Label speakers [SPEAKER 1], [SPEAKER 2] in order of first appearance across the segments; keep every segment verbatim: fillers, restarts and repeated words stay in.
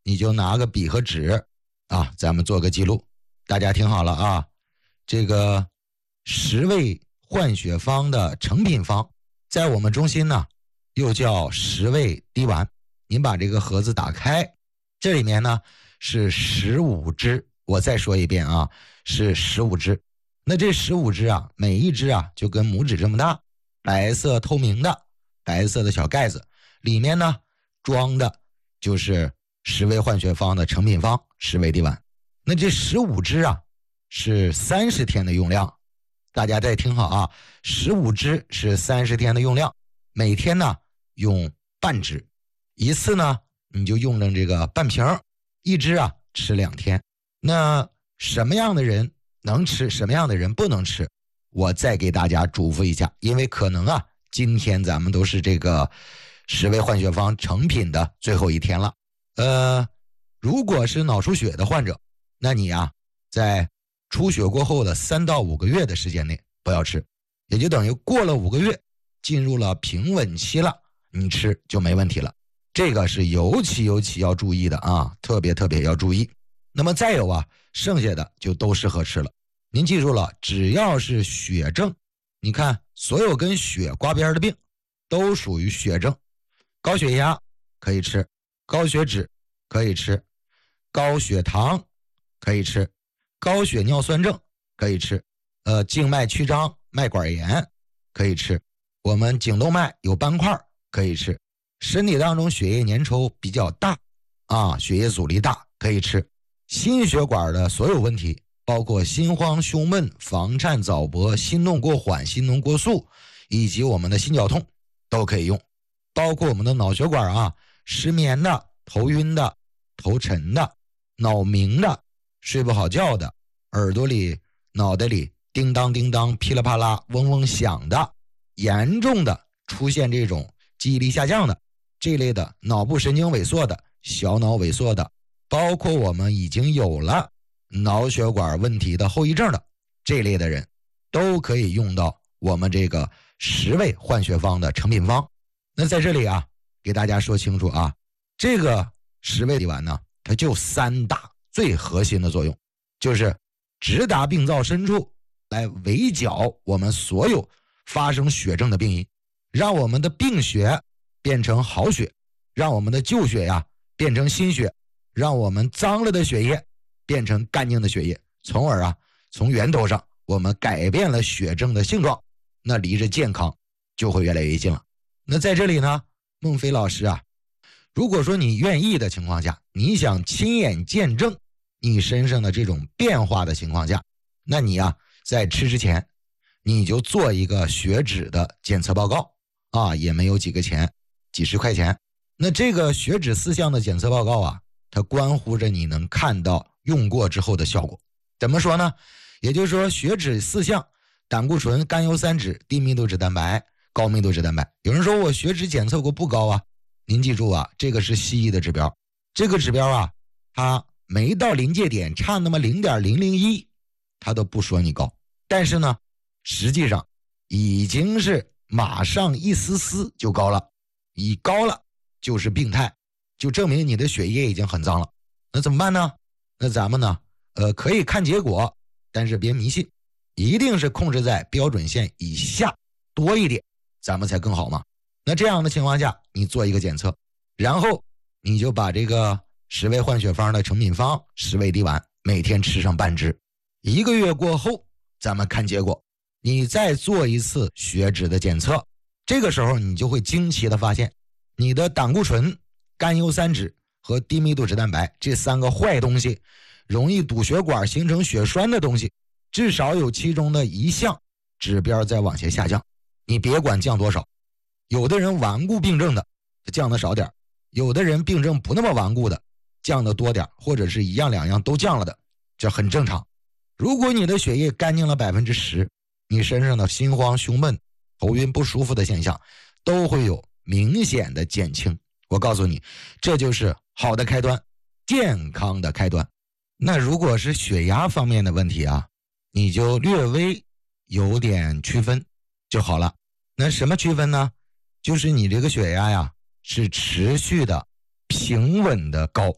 [SPEAKER 1] 你就拿个笔和纸啊，咱们做个记录。大家听好了啊，这个十味换血方的成品方，在我们中心呢又叫十味滴丸。您把这个盒子打开，这里面呢是十五支，我再说一遍啊，是十五支。那这十五支啊，每一支啊就跟拇指这么大，白色透明的，白色的小盖子，里面呢装的就是十味换血方的成品方十味滴丸。那这十五支啊是三十天的用量，大家再听好啊，十五支是三十天的用量，每天呢用半支，一次呢你就用了这个半瓶，一支啊吃两天。那什么样的人能吃，什么样的人不能吃，我再给大家嘱咐一下，因为可能啊今天咱们都是这个十味换血方成品的最后一天了。呃，如果是脑出血的患者，那你啊在出血过后的三到五个月的时间内不要吃，也就等于过了五个月进入了平稳期了，你吃就没问题了。这个是尤其尤其要注意的啊，特别特别要注意。那么再有啊，剩下的就都适合吃了。您记住了，只要是血症，你看所有跟血刮边的病都属于血症。高血压可以吃，高血脂可以吃，高血糖可以吃，高血尿酸症可以吃，呃，静脉曲张、脉管炎可以吃，我们颈动脉有斑块可以吃，身体当中血液粘稠比较大啊，血液阻力大可以吃，心血管的所有问题，包括心慌、胸闷、房颤、早搏、心动过缓、心动过速，以及我们的心绞痛都可以用，包括我们的脑血管啊，失眠的、头晕的、头沉的、脑鸣的、睡不好觉的、耳朵里、脑袋里叮当叮当、噼里啪啦、嗡嗡响的，严重的出现这种记忆力下降的这类的，脑部神经萎缩的、小脑萎缩的，包括我们已经有了脑血管问题的后遗症的这类的人，都可以用到我们这个十味换血方的成品方。那在这里啊，给大家说清楚啊，这个十味滴丸呢，它就三大最核心的作用，就是直达病灶深处，来围剿我们所有发生血症的病因，让我们的病血变成好血，让我们的旧血呀变成新血，让我们脏了的血液变成干净的血液，从而啊从源头上我们改变了血症的性状，那离着健康就会越来越近了。那在这里呢，孟非老师啊，如果说你愿意的情况下，你想亲眼见证你身上的这种变化的情况下，那你啊在吃之前你就做一个血脂的检测报告啊，也没有几个钱，几十块钱。那这个血脂四项的检测报告啊，它关乎着你能看到用过之后的效果。怎么说呢？也就是说血脂四项，胆固醇、甘油三酯、低密度脂蛋白、高密度脂蛋白。有人说我血脂检测过不高啊，您记住啊，这个是西医的指标，这个指标啊它没到临界点，差那么 零点零零一， 它都不说你高，但是呢实际上已经是马上一丝丝就高了，一高了就是病态，就证明你的血液已经很脏了。那怎么办呢？那咱们呢呃，可以看结果，但是别迷信，一定是控制在标准线以下多一点，咱们才更好嘛。那这样的情况下，你做一个检测，然后你就把这个十味换血方的成品方十味滴丸每天吃上半支，一个月过后咱们看结果，你再做一次血脂的检测，这个时候你就会惊奇的发现，你的胆固醇、甘油三酯和低密度脂蛋白这三个坏东西，容易堵血管形成血栓的东西，至少有其中的一项指标在往下下降。你别管降多少，有的人顽固病症的降的少点，有的人病症不那么顽固的降的多点，或者是一样两样都降了的，这很正常。如果你的血液干净了 百分之十， 你身上的心慌、胸闷、头晕不舒服的现象都会有明显的减轻。我告诉你，这就是好的开端，健康的开端。那如果是血压方面的问题啊，你就略微有点区分就好了。那什么区分呢？就是你这个血压呀是持续的平稳的高，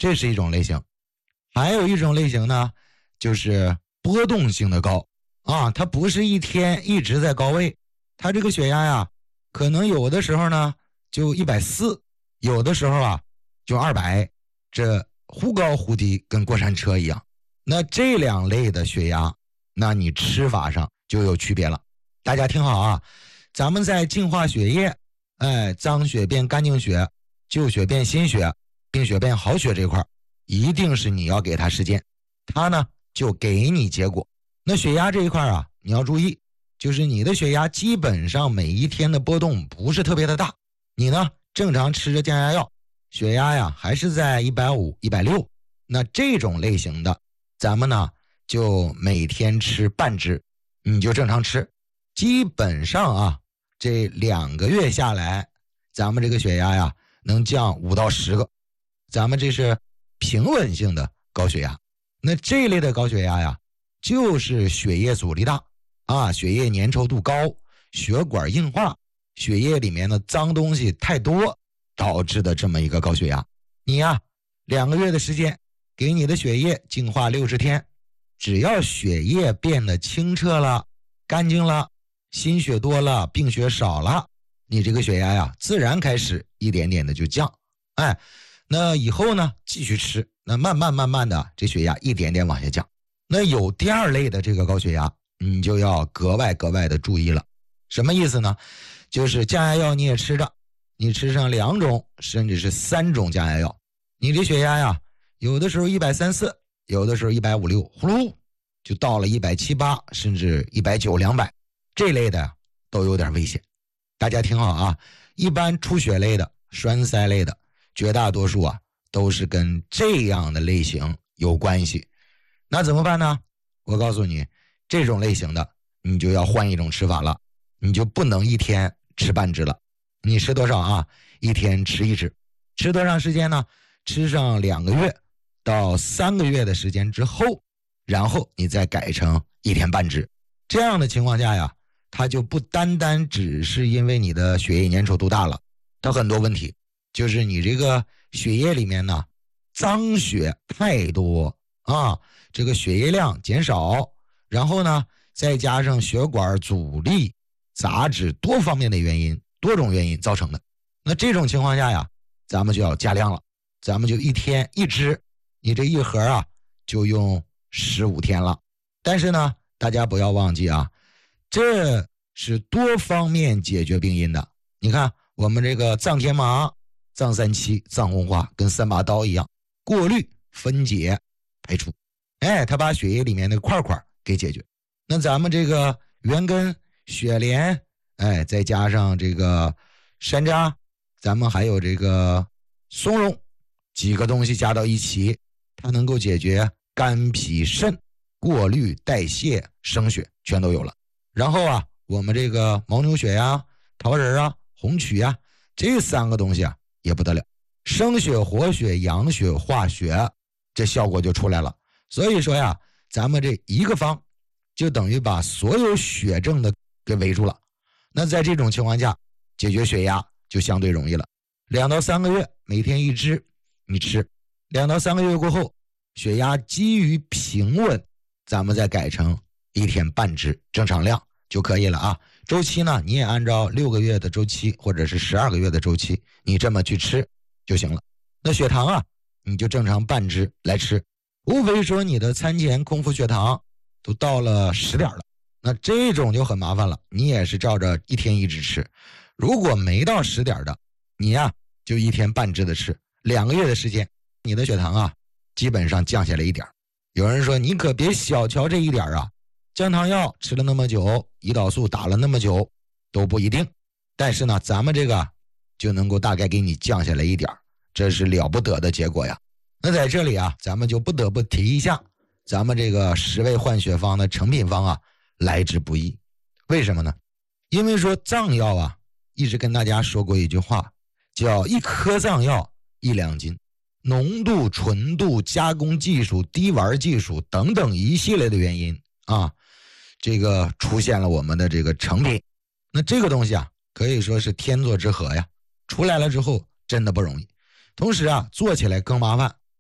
[SPEAKER 1] 这是一种类型。还有一种类型呢，就是波动性的高啊，它不是一天一直在高位，它这个血压呀，可能有的时候呢就一百四十，有的时候啊就二百，这忽高忽低，跟过山车一样。那这两类的血压，那你吃法上就有区别了。大家听好啊，咱们在净化血液，哎，脏血变干净血，旧血变新血，病血变好血这块，一定是你要给它时间，它呢就给你结果。那血压这一块啊，你要注意，就是你的血压基本上每一天的波动不是特别的大，你呢正常吃着降压药，血压呀还是在一百五、一百六，那这种类型的，咱们呢就每天吃半支，你就正常吃，基本上啊这两个月下来，咱们这个血压呀能降五到十个，咱们这是平稳性的高血压。那这类的高血压呀，就是血液阻力大啊，血液粘稠度高，血管硬化，血液里面的脏东西太多导致的这么一个高血压。你呀两个月的时间给你的血液净化六十天，只要血液变得清澈了，干净了，心血多了，病血少了，你这个血压呀自然开始一点点的就降。哎，那以后呢继续吃，那慢慢慢慢的这血压一点点往下降。那有第二类的这个高血压，你就要格外格外的注意了。什么意思呢？就是降压药你也吃着，你吃上两种甚至是三种降压药，你这血压呀有的时候一百三十四，有的时候一百五十六，呼噜就到了一百七十八，甚至一百九十、两百，这类的都有点危险。大家听好啊，一般出血类的、栓塞类的，绝大多数啊都是跟这样的类型有关系。那怎么办呢？我告诉你，这种类型的你就要换一种吃法了，你就不能一天吃半支了。你吃多少啊？一天吃一支。吃多长时间呢？吃上两个月到三个月的时间之后，然后你再改成一天半支。这样的情况下呀，它就不单单只是因为你的血液粘稠度大了，它很多问题就是你这个血液里面呢脏血太多啊，这个血液量减少，然后呢再加上血管阻力、杂质多方面的原因，多种原因造成的。那这种情况下呀，咱们就要加量了，咱们就一天一支，你这一盒啊就用十五天了。但是呢大家不要忘记啊，这是多方面解决病因的。你看我们这个藏天麻、藏三七、藏红花跟三把刀一样，过滤、分解、排出，哎，它把血液里面的块块给解决。那咱们这个元根、雪莲，哎，再加上这个山楂，咱们还有这个松茸，几个东西加到一起，它能够解决肝脾肾、过滤代谢、生血全都有了。然后啊我们这个牦牛血呀、桃仁啊、红曲呀，这三个东西啊也不得了，生血活血养血化血，这效果就出来了。所以说呀，咱们这一个方就等于把所有血症的给围住了。那在这种情况下，解决血压就相对容易了。两到三个月每天一支你吃，两到三个月过后血压基于平稳，咱们再改成一天半支正常量就可以了啊。周期呢你也按照六个月的周期或者是十二个月的周期，你这么去吃就行了。那血糖啊你就正常半支来吃，无非说你的餐前空腹血糖都到了十点了，那这种就很麻烦了，你也是照着一天一支吃。如果没到十点的，你呀就一天半支的吃，两个月的时间你的血糖啊基本上降下来一点。有人说你可别小瞧这一点啊，降糖药吃了那么久，胰岛素打了那么久都不一定，但是呢咱们这个就能够大概给你降下来一点，这是了不得的结果呀。那在这里啊咱们就不得不提一下，咱们这个十味换血方的成品方啊来之不易。为什么呢？因为说藏药啊一直跟大家说过一句话，叫一颗藏药一两斤，浓度、纯度、加工技术、滴丸技术等等一系列的原因啊，这个出现了我们的这个成品。那这个东西啊可以说是天作之合呀，出来了之后真的不容易，同时啊做起来更麻烦，